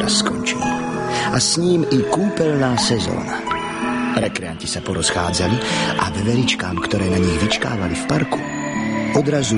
raz skončí. A s ním i kúpeľná sezóna. Rekreanti sa porozchádzali a veveričkám, ktoré na nich vyčkávali v parku, odrazu